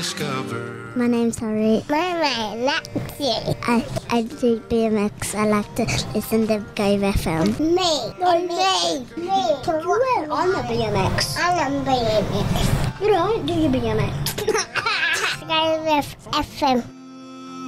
discover. My name's Harry. My name's Lexi. I do BMX. I like to listen to Go FM. Me. Me. I'm a BMX. I'm a BMX. You don't do your BMX. Go FM.